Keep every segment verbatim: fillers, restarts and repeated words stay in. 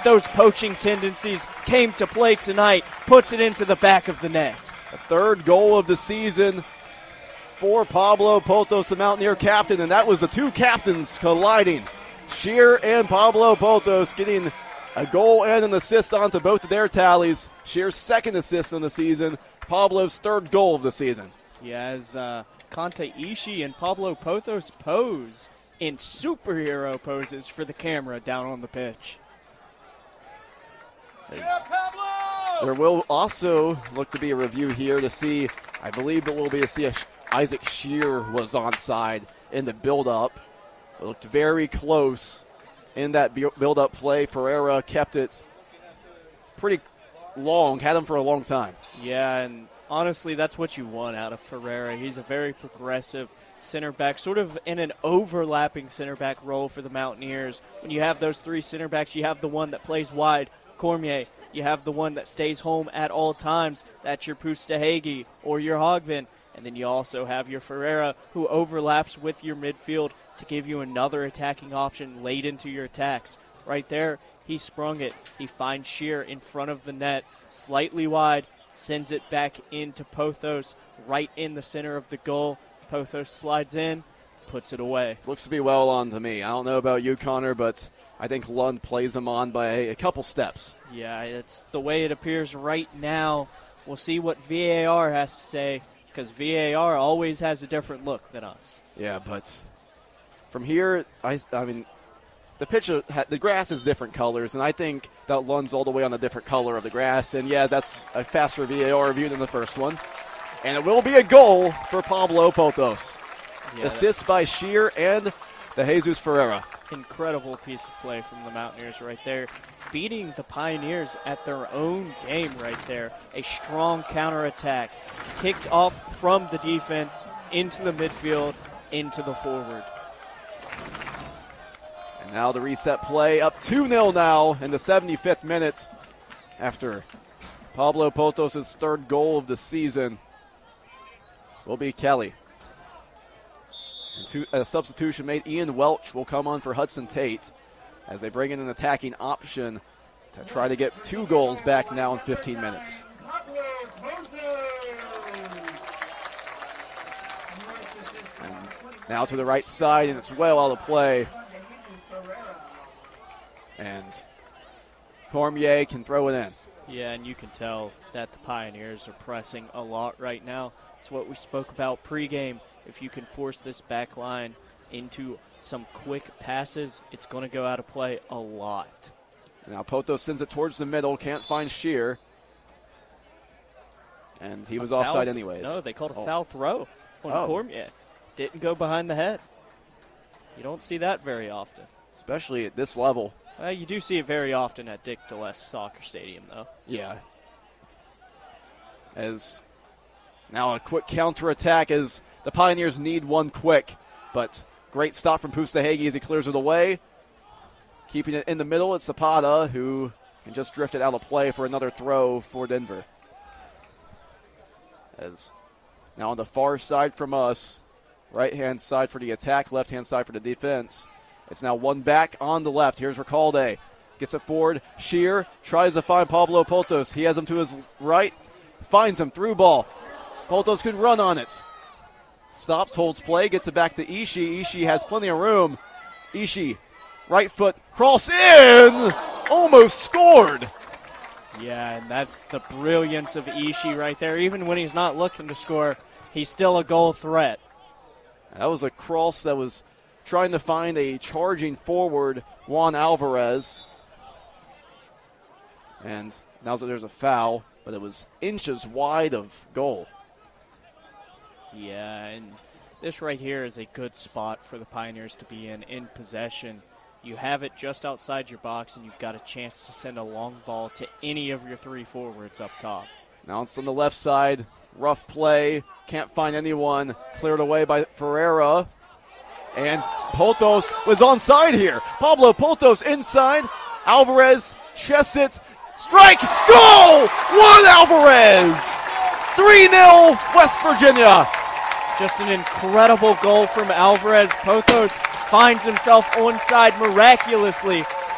those poaching tendencies came to play tonight, puts it into the back of the net. The third goal of the season for Pablo Potos, the Mountaineer captain, and that was the two captains colliding. Scheer and Pablo Potos getting a goal and an assist onto both of their tallies. Scheer's second assist on the season, Pablo's third goal of the season. Yeah, as uh, Kante Ishii and Pablo Potos pose in superhero poses for the camera down on the pitch. It's, there will also look to be a review here to see, I believe it will be to see if Isaac Scheer was onside in the build-up. It looked very close in that build-up play. Ferreira kept it pretty long, had him for a long time. Yeah, and honestly, that's what you want out of Ferreira. He's a very progressive center back, sort of in an overlapping center back role for the Mountaineers. When you have those three center backs, you have the one that plays wide, Cormier. You have the one that stays home at all times. That's your Pustahegi or your Hogvin. And then you also have your Ferreira, who overlaps with your midfield to give you another attacking option late into your attacks. Right there, he sprung it. He finds Scheer in front of the net, slightly wide, sends it back into Pothos, right in the center of the goal. Pothos slides in, puts it away. Looks to be well on to me. I don't know about you, Connor, but I think Lund plays him on by a couple steps. Yeah, it's the way it appears right now. We'll see what V A R has to say, because V A R always has a different look than us. Yeah, but from here, I, I mean, the pitch, the grass is different colors, and I think that Lund's all the way on a different color of the grass. And, yeah, that's a faster V A R review than the first one. And it will be a goal for Pablo Potos. Yeah, assist by Scheer and the Jesus Ferreira. Incredible piece of play from the Mountaineers right there. Beating the Pioneers at their own game right there. A strong counterattack. Kicked off from the defense into the midfield, into the forward. And now the reset play, up two nil now in the seventy-fifth minute after Pablo Potos' third goal of the season. Will be Kelly. And two, a substitution made. Ian Welch will come on for Hudson Tate as they bring in an attacking option to try to get two goals back now in fifteen minutes. And now to the right side, and it's well out of play. And Cormier can throw it in. Yeah, and you can tell that the Pioneers are pressing a lot right now. It's what we spoke about pregame. If you can force this back line into some quick passes, it's going to go out of play a lot. Now Potos sends it towards the middle, can't find Scheer. And he was offside th- anyways. No, they called a oh. foul throw on oh. Cormier. Didn't go behind the head. You don't see that very often. Especially at this level. Well, you do see it very often at Dick DeLess Soccer Stadium, though. Yeah. As now a quick counterattack as the Pioneers need one quick. But great stop from Pustahegi as he clears it away. Keeping it in the middle, it's Zapata who can just drift it out of play for another throw for Denver. As now on the far side from us, right-hand side for the attack, left-hand side for the defense. It's now one back on the left. Here's Recalde. Gets it forward. Scheer tries to find Pablo Potos. He has him to his right. Finds him. Through ball. Potos can run on it. Stops, holds play, gets it back to Ishii. Ishii has plenty of room. Ishii, right foot, cross in! Almost scored! Yeah, and that's the brilliance of Ishii right there. Even when he's not looking to score, he's still a goal threat. That was a cross that was trying to find a charging forward, Juan Alvarez. And now there's a foul, but it was inches wide of goal. Yeah, and this right here is a good spot for the Pioneers to be in, in possession. You have it just outside your box, and you've got a chance to send a long ball to any of your three forwards up top. Now it's on the left side. Rough play. Can't find anyone. Cleared away by Ferreira. And Potos was onside here. Pablo Potos inside. Alvarez chests it. Strike! Goal! Juan Alvarez! three nil West Virginia. Just an incredible goal from Alvarez. Pothos finds himself onside miraculously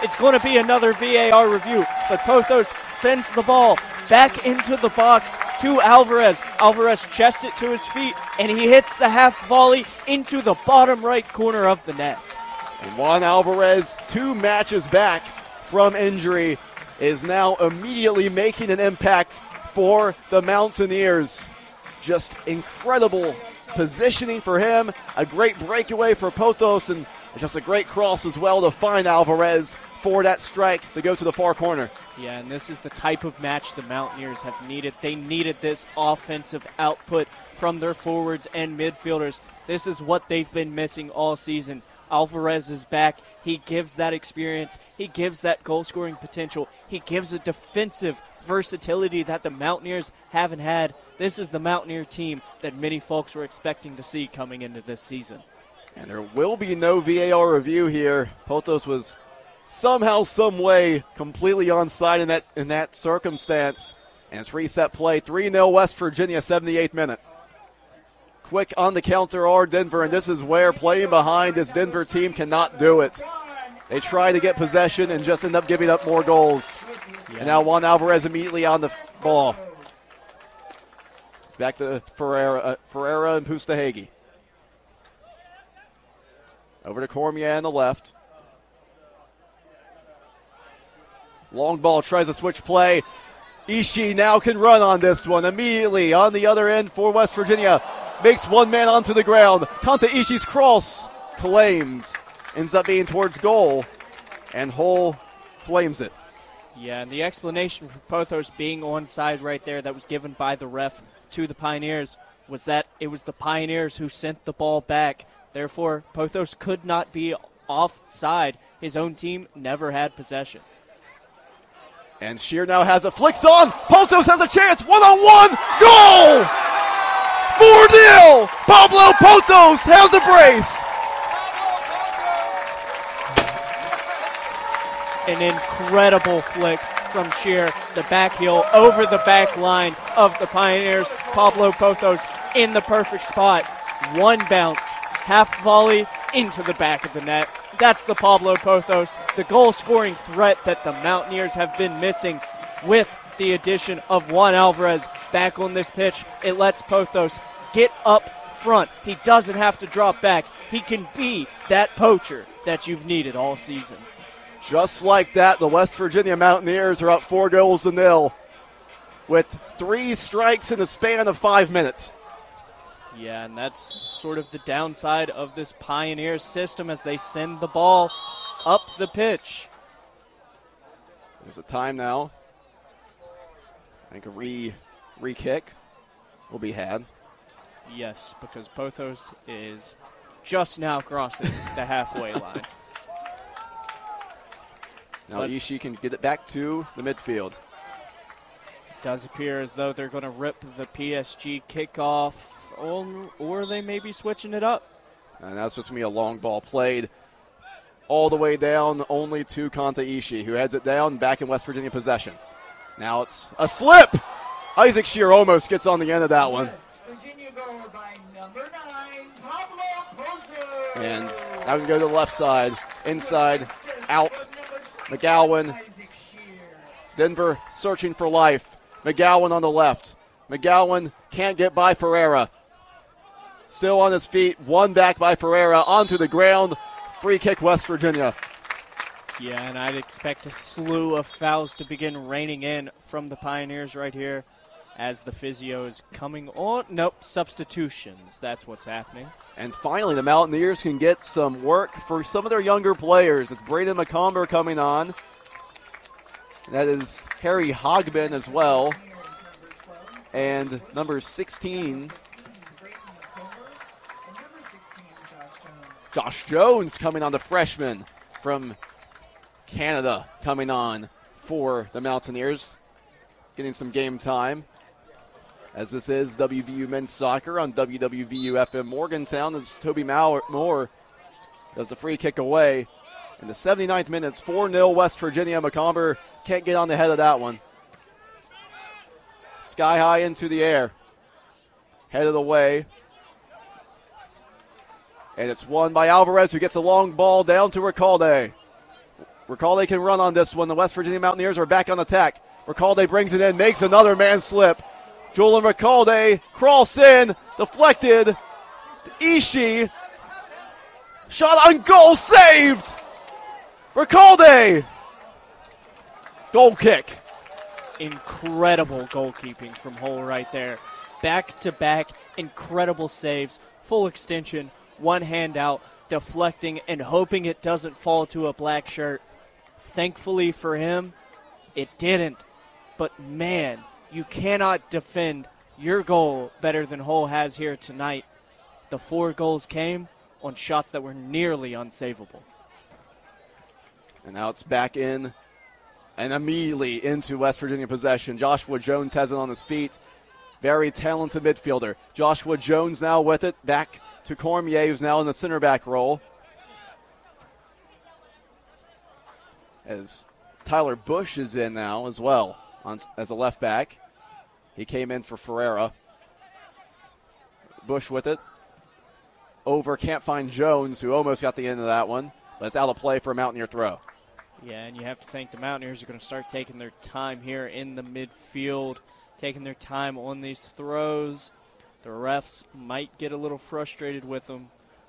It's going to be another V A R review, but Pothos sends the ball back into the box to Alvarez. Alvarez chests it to his feet, and he hits the half volley into the bottom right corner of the net. And Juan Alvarez, two matches back from injury, is now immediately making an impact for the Mountaineers. Just incredible positioning for him, a great breakaway for Pothos, and just a great cross as well to find Alvarez for that strike to go to the far corner. Yeah, and this is the type of match the Mountaineers have needed. They needed this offensive output from their forwards and midfielders. This is what they've been missing all season. Alvarez is back. He gives that experience. He gives that goal-scoring potential. He gives a defensive versatility that the Mountaineers haven't had. This is the Mountaineer team that many folks were expecting to see coming into this season. And there will be no V A R review here. Pothos was somehow, some way, completely onside in that in that circumstance. And it's reset play. three nil West Virginia, seventy-eighth minute. Quick on the counter are Denver, and this is where playing behind this Denver team cannot do it. They try to get possession and just end up giving up more goals. Yeah. And now Juan Alvarez immediately on the ball. It's back to Ferreira, uh, Ferreira and Pustahegi. Over to Cormier on the left. Long ball, tries to switch play. Ishii now can run on this one immediately on the other end for West Virginia. Makes one man onto the ground. Kanta Ishii's cross claimed. Ends up being towards goal. And Hull claims it. Yeah, and the explanation for Pothos being onside right there that was given by the ref to the Pioneers was that it was the Pioneers who sent the ball back. Therefore, Pothos could not be offside. His own team never had possession. And Shear now has a flicks on. Pothos has a chance. One-on-one. Goal! four nil. Pablo Pothos has a brace. An incredible flick from Shear. The back heel over the back line of the Pioneers. Pablo Pothos in the perfect spot. One bounce. Half volley into the back of the net. That's the Pablo Pothos, the goal-scoring threat that the Mountaineers have been missing. With the addition of Juan Alvarez back on this pitch, it lets Pothos get up front. He doesn't have to drop back. He can be that poacher that you've needed all season. Just like that, the West Virginia Mountaineers are up four goals to nil with three strikes in the span of five minutes. Yeah, and that's sort of the downside of this Pioneer system as they send the ball up the pitch. There's a time now. I think a re, re-kick will be had. Yes, because Pothos is just now crossing the halfway line. Now but Ishii can get it back to the midfield. It does appear as though they're going to rip the P S G kickoff, or, or they may be switching it up. And that's just going to be a long ball played all the way down only to Kanta Ishii, who heads it down back in West Virginia possession. Now it's a slip. Isaac Shear almost gets on the end of that one. Virginia goal by number nine, Pablo Pothos. And now we can go to the left side, inside, out. McGowan. Denver searching for life. McGowan on the left. McGowan can't get by Ferreira. Still on his feet. One back by Ferreira onto the ground. Free kick, West Virginia. Yeah, and I'd expect a slew of fouls to begin raining in from the Pioneers right here as the physio is coming on. Nope, substitutions. That's what's happening. And finally, the Mountaineers can get some work for some of their younger players. It's Braden McComber coming on. That is Harry Hogbin as well. And number sixteen, Josh Jones coming on, the freshman from Canada coming on for the Mountaineers. Getting some game time. As this is W V U Men's Soccer on W W V U F M Morgantown, as Toby Moore does the free kick away. In the seventy-ninth minute, four nil West Virginia. McComber can't get on the head of that one. Sky high into the air. Headed away. And it's won by Alvarez, who gets a long ball down to Recalde. Recalde can run on this one. The West Virginia Mountaineers are back on attack. Recalde brings it in, makes another man slip. Julian Recalde crawls in, deflected. Ishii, shot on goal, saved! Recalde! Goal kick. Incredible goalkeeping from Hull right there. Back-to-back, incredible saves, full extension, one hand out, deflecting and hoping it doesn't fall to a black shirt. Thankfully for him, it didn't. But man, you cannot defend your goal better than Hull has here tonight. The four goals came on shots that were nearly unsavable. And now it's back in and immediately into West Virginia possession. Joshua Jones has it on his feet. Very talented midfielder. Joshua Jones now with it. Back to Cormier, who's now in the center back role. As Tyler Bush is in now as well on, as a left back. He came in for Ferreira. Bush with it. Over, can't find Jones, who almost got the end of that one. But it's out of play for a Mountaineer throw. Yeah, and you have to think the Mountaineers are going to start taking their time here in the midfield, taking their time on these throws. The refs might get a little frustrated with them.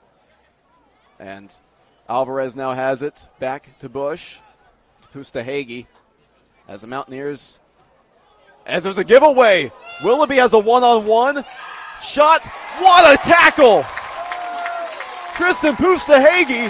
And Alvarez now has it. Back to Bush. To Pustahegi. As the Mountaineers, as there's a giveaway. Willoughby has a one-on-one. Shot. What a tackle! Tristan Pustahegi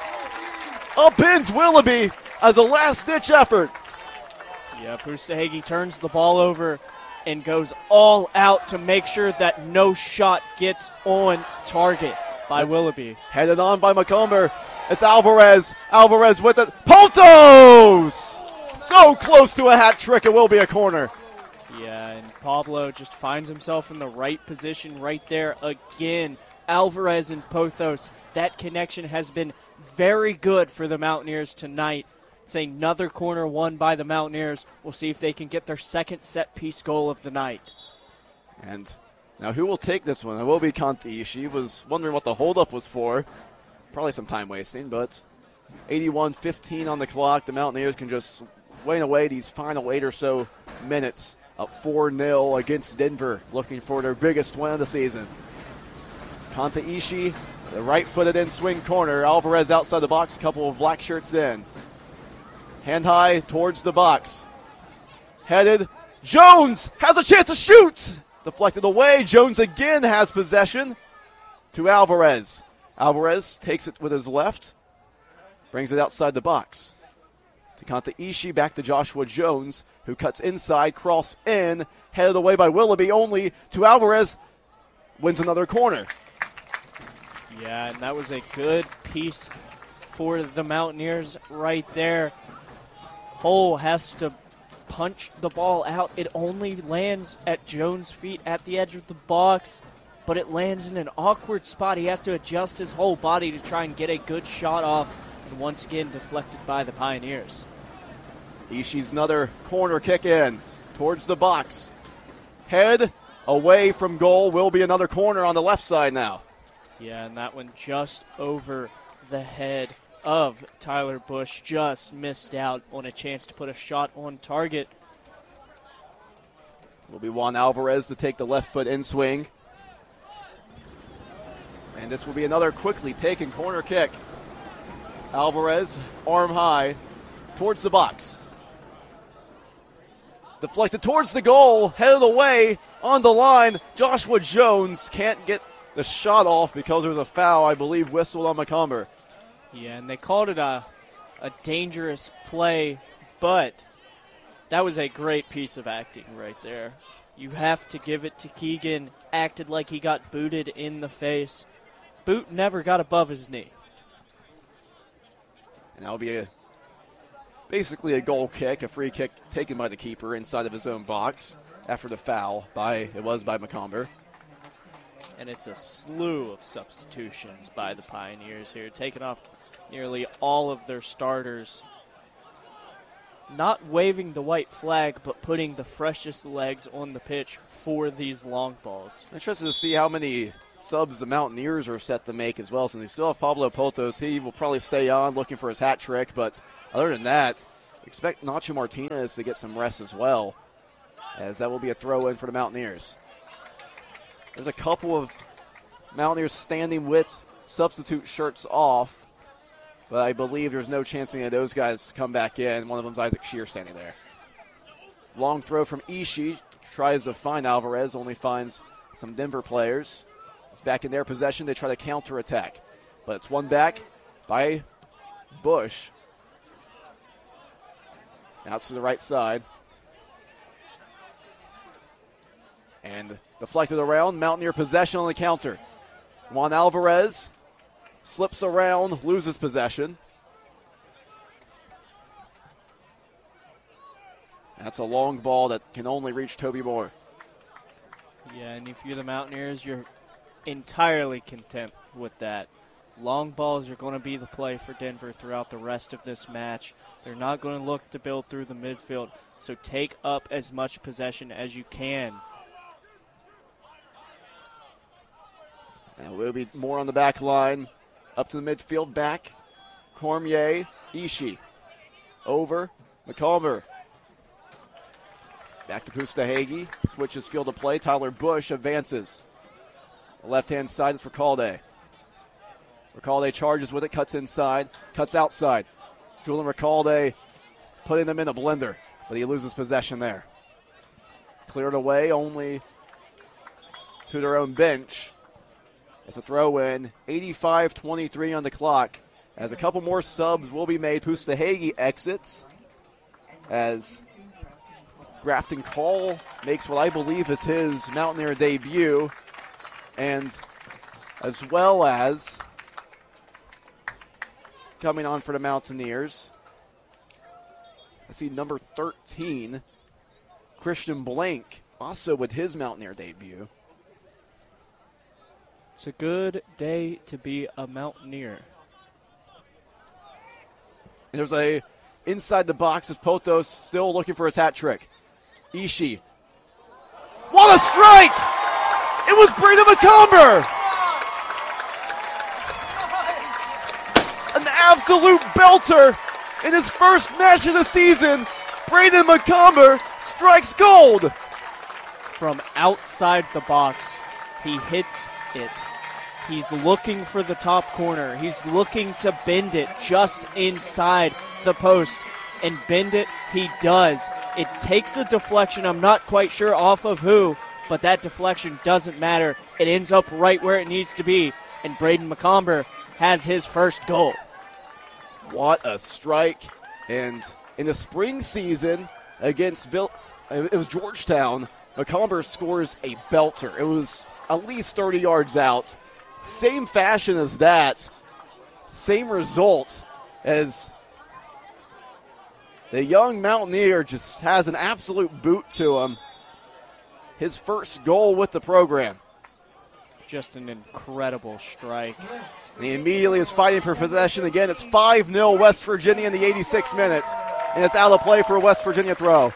upends Willoughby as a last-ditch effort. Yeah, Pustahegi turns the ball over and goes all out to make sure that no shot gets on target by Willoughby. Headed on by Macomber. It's Alvarez. Alvarez with it. Pontos! So close to a hat trick, it will be a corner. Yeah, and Pablo just finds himself in the right position right there again. Alvarez and Pothos, that connection has been very good for the Mountaineers tonight. It's another corner won by the Mountaineers. We'll see if they can get their second set-piece goal of the night. And now who will take this one? It will be Conti. She was wondering what the holdup was for. Probably some time wasting, but eighty-one fifteen on the clock. The Mountaineers can just wane away these final eight or so minutes. Up four nil against Denver, looking for their biggest win of the season. Kanta Ishii, the right-footed in-swing corner. Alvarez outside the box, a couple of black shirts in. Hand high towards the box. Headed. Jones has a chance to shoot. Deflected away. Jones again has possession to Alvarez. Alvarez takes it with his left. Brings it outside the box. To Kanta Ishii, back to Joshua Jones, who cuts inside, cross in. Headed away by Willoughby, only to Alvarez. Wins another corner. Yeah, and that was a good piece for the Mountaineers right there. Hull has to punch the ball out. It only lands at Jones' feet at the edge of the box, but it lands in an awkward spot. He has to adjust his whole body to try and get a good shot off, and once again deflected by the Pioneers. Ishii's another corner kick in towards the box. Head away from goal. Will be another corner on the left side now. Yeah, and that one just over the head of Tyler Bush. Just missed out on a chance to put a shot on target. Will be Juan Alvarez to take the left foot in swing. And this will be another quickly taken corner kick. Alvarez, arm high, towards the box. Deflected towards the goal, headed away on the line. Joshua Jones can't get the shot off because there's a foul, I believe, whistled on Macomber. Yeah, and they called it a, a dangerous play, but that was a great piece of acting right there. You have to give it to Keegan. Acted like he got booted in the face. Boot never got above his knee. And that'll be a, basically a goal kick, a free kick taken by the keeper inside of his own box after the foul by, it was by Macomber. And it's a slew of substitutions by the Pioneers here, taking off nearly all of their starters. not waving the white flag, but putting the freshest legs on the pitch for these long balls. Interested to see how many subs the Mountaineers are set to make as well. Since they still have Pablo Potos, he will probably stay on looking for his hat trick. But other than that, expect Nacho Martinez to get some rest as well, as that will be a throw-in for the Mountaineers. There's a couple of Mountaineers standing with substitute shirts off, but I believe there's no chance any of those guys come back in. One of them's Isaac Shear standing there. Long throw from Ishii. Tries to find Alvarez, only finds some Denver players. It's back in their possession. They try to counterattack, but it's won back by Bush. Out to the right side. And deflected around. Mountaineer possession on the counter. Juan Alvarez slips around, loses possession. That's a long ball that can only reach Toby Moore. Yeah, and if you're the Mountaineers, you're entirely content with that. Long balls are going to be the play for Denver throughout the rest of this match. They're not going to look to build through the midfield, so take up as much possession as you can. And we'll be more on the back line. Up to the midfield, back. Cormier, Ishii. Over, McComber. Back to Pustahegi. Switches field of play. Tyler Bush advances. The left-hand side is for Recalde. Recalde charges with it, cuts inside, cuts outside. Julian Recalde putting them in a blender, but he loses possession there. Cleared away only to their own bench. It's a throw-in, eighty-five twenty-three on the clock, as a couple more subs will be made. Pustahegi exits as Grafton Call makes what I believe is his Mountaineer debut, and as well as coming on for the Mountaineers, I see number thirteen, Christian Blank, also with his Mountaineer debut. It's a good day to be a Mountaineer. And there's a inside the box of Potos still looking for his hat trick. Ishii. What a strike! It was Braden McComber! An absolute belter in his first match of the season. Braden McComber strikes gold. From outside the box, he hits it. He's looking for the top corner. He's looking to bend it just inside the post. And bend it, he does. It takes a deflection. I'm not quite sure off of who, but that deflection doesn't matter. It ends up right where it needs to be. And Braden McComber has his first goal. What a strike. And in the spring season against Vil- it was Georgetown, McComber scores a belter. It was at least thirty yards out. Same fashion as that. Same result as the young Mountaineer just has an absolute boot to him. His first goal with the program. Just an incredible strike. And he immediately is fighting for possession again. It's five nil West Virginia in the eighty-sixth minute. And it's out of play for a West Virginia throw.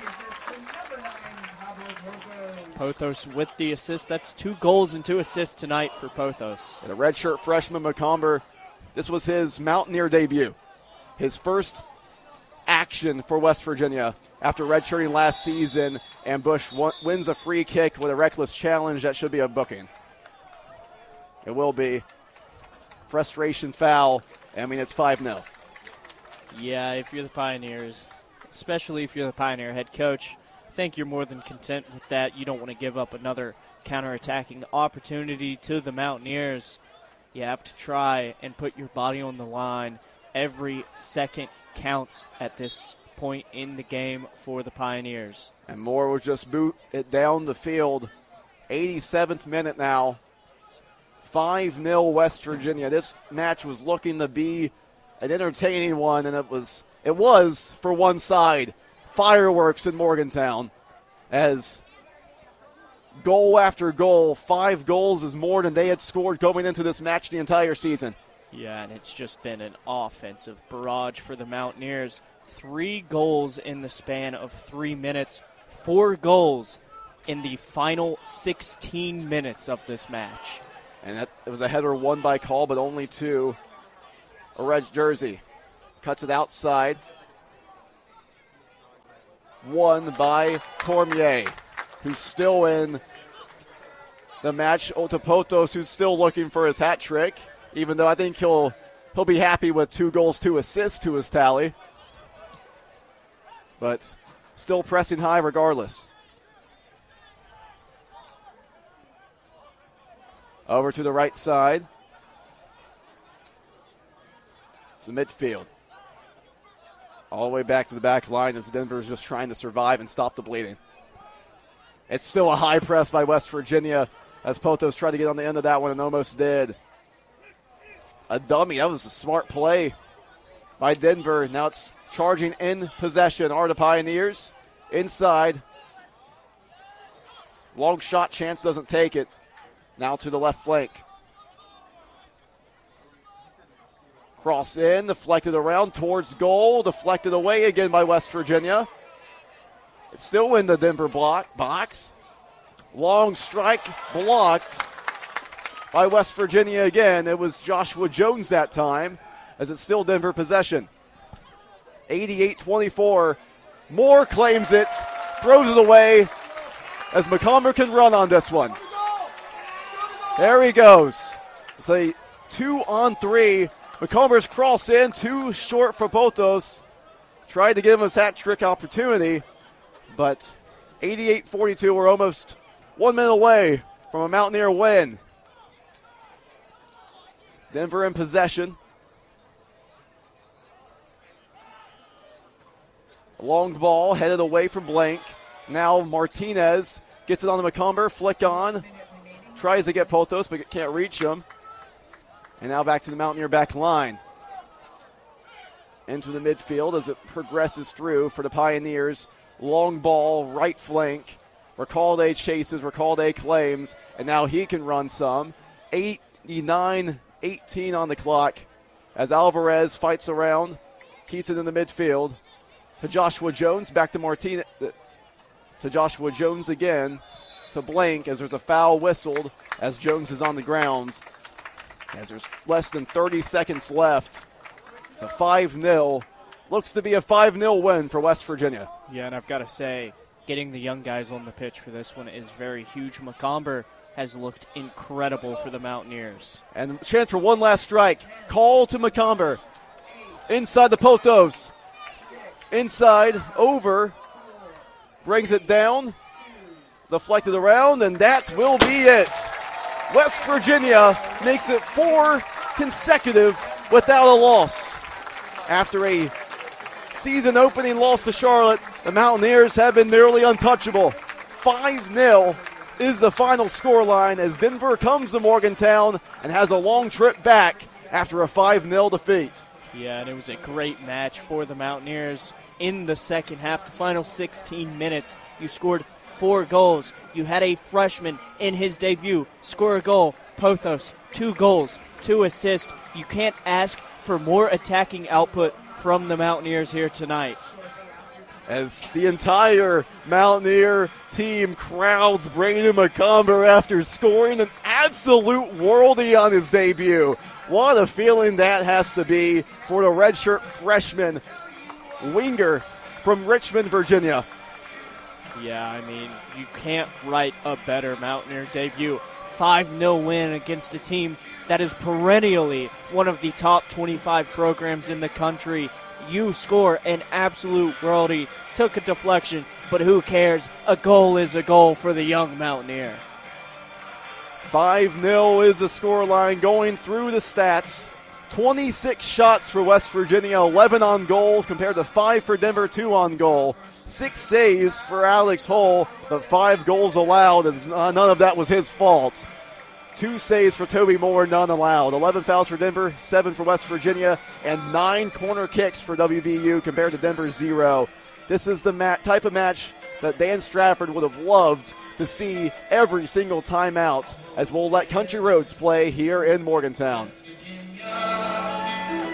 Pothos with the assist. That's two goals and two assists tonight for Pothos. The redshirt freshman McComber, this was his Mountaineer debut. His first action for West Virginia after redshirting last season, and Bush w- wins a free kick with a reckless challenge. That should be a booking. It will be. Frustration foul. I mean, it's five nil. Yeah, if you're the Pioneers, especially if you're the Pioneer head coach, I think you're more than content with that. You don't want to give up another counterattacking opportunity to the Mountaineers. You have to try and put your body on the line. Every second counts at this point in the game for the Pioneers. And Moore will just boot it down the field. eighty-seventh minute now. five nil West Virginia. This match was looking to be an entertaining one, and it was it was for one side. Fireworks in Morgantown as goal after goal, five goals is more than they had scored going into this match the entire season. Yeah, and it's just been an offensive barrage for the Mountaineers. three goals in the span of three minutes, four goals in the final sixteen minutes of this match. And that, it was a header won by Call, but only two. A red jersey cuts it outside. Won by Cormier, who's still in the match. Otapotos, who's still looking for his hat trick, even though I think he'll he'll be happy with two goals, two assists to his tally. But still pressing high regardless. Over to the right side. To the midfield. All the way back to the back line as Denver is just trying to survive and stop the bleeding. It's still a high press by West Virginia as Potos tried to get on the end of that one and almost did. A dummy. That was a smart play by Denver. Now it's charging in possession. Are the Pioneers inside. Long shot chance, doesn't take it. Now to the left flank. Cross in, deflected around towards goal, deflected away again by West Virginia. It's still in the Denver block box. Long strike blocked by West Virginia again. It was Joshua Jones that time, as it's still Denver possession. eighty-eight twenty-four. Moore claims it, throws it away, as Macomber can run on this one. There he goes. It's a two on three. Macomber's cross in, too short for Potos. Tried to give him his hat trick opportunity, but eighty-eight forty-two, we're almost one minute away from a Mountaineer win. Denver in possession. A long ball headed away from Blank. Now Martinez gets it on the Macomber, flick on. Tries to get Potos, but can't reach him. And now back to the Mountaineer back line. Into the midfield as it progresses through for the Pioneers. Long ball, right flank. Recalde chases, Recalde claims, and now he can run some. eighty-nine eighteen on the clock as Alvarez fights around, keeps it in the midfield. To Joshua Jones, back to Martinez. To Joshua Jones again. To Blank as there's a foul whistled as Jones is on the ground. As there's less than thirty seconds left. It's a five nil. Looks to be a five nil win for West Virginia. Yeah, and I've got to say, getting the young guys on the pitch for this one is very huge. Macomber has looked incredible for the Mountaineers. And chance for one last strike. Call to Macomber. Inside the Potos. Inside, over. Brings it down. Deflected around, and that will be it. West Virginia makes it four consecutive without a loss. After a season-opening loss to Charlotte, the Mountaineers have been nearly untouchable. five nil is the final scoreline as Denver comes to Morgantown and has a long trip back after a five nil defeat. Yeah, and it was a great match for the Mountaineers in the second half. The final sixteen minutes, you scored four goals. You had a freshman in his debut score a goal. Potos, two goals, two assists. You can't ask for more attacking output from the Mountaineers here tonight. As the entire Mountaineer team crowds Brandon Macomber after scoring an absolute worldie on his debut. What a feeling that has to be for the redshirt freshman winger from Richmond, Virginia. Yeah, I mean, you can't write a better Mountaineer debut. five nil win against a team that is perennially one of the top twenty-five programs in the country. You score an absolute worldie, took a deflection, but who cares? A goal is a goal for the young Mountaineer. five nil is the scoreline going through the stats. twenty-six shots for West Virginia, eleven on goal compared to five for Denver, two on goal. Six saves for Alex Hull, but five goals allowed, as none of that was his fault. Two saves for Toby Moore, none allowed. eleven fouls for Denver, seven for West Virginia, and nine corner kicks for W V U compared to Denver's zero. This is the mat- type of match that Dan Stratford would have loved to see every single time out, as we'll let Country Roads play here in Morgantown.